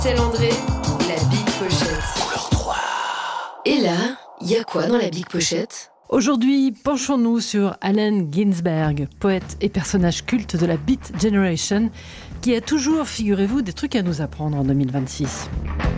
C'est André, la Big Pochette. Couleur 3. Et là, il y a quoi dans la Big Pochette ? Aujourd'hui, penchons-nous sur Allen Ginsberg, poète et personnage culte de la Beat Generation, qui a toujours, figurez-vous, des trucs à nous apprendre en 2026.